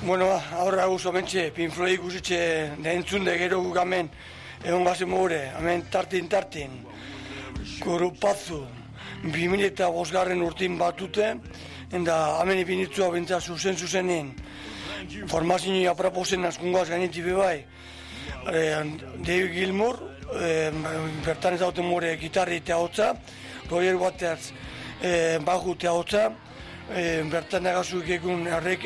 Bueno, ahora guzo bentxe, Pink Floyd ikusitxe da entzun de gero gugamen egon gazen mogure, hemen tartin, Korupazu, 2005 urtin batute, eta hemen ipinitzua bentsa zuzenin, formazioa aprapozen askungoaz gainetzi bebai, David Gilmour, bertan ez dauten mogure gitarri eta hotza, Roger Waters baju eta hotza, bertan egazuk egun Rick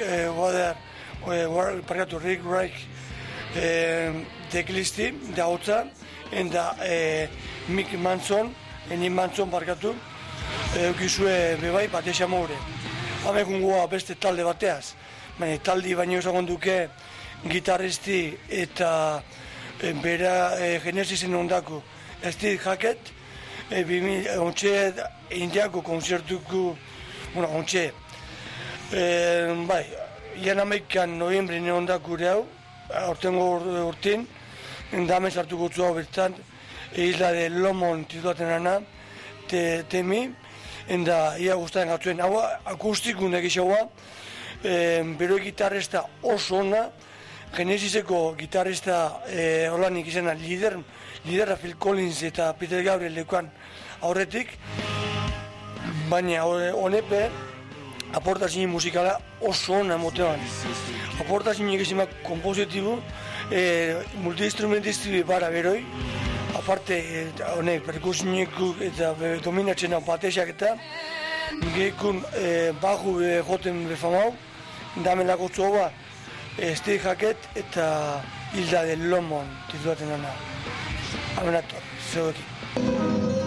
Reich teklisti da hotza, eta Mick Manson, barkatu, eukizue bebai bat esamore. Hamek ungoa beste talde bateaz, taldi baino esagon duke gitarristi eta bera Genesisen ondako Steve Hackett, ontxe indiako konzertuko, ontxe, bai, ian Amerikan novembrin ondako ure hau, aurtengo urtin, endame sartuko zu hau bertan, Isla de Lomon titulaten ana, temi, enda ia guztaren gatzuen, hau akustikun egixaua, bero gitarrista oso ona, Genesiseko gitarrista holanik izena liderra Phil Collins eta Peter Gabriel lekuan aurretik, baina honepe aportazio musikala oso ona motean. Aportazio egizimak kompositibu, multi-instrumentisti bara beroi, aparte perkusineko eta dominatzen batesak eta gekun baju joten befamau, damelako zuhoa Steve Hackett eta Isla de Lomon titulaten dena. Amenator, zeuekin.